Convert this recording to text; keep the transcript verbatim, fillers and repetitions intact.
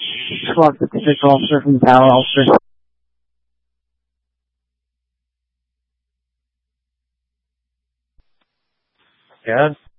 Squawk Pacific officer from the Power officer. Yeah?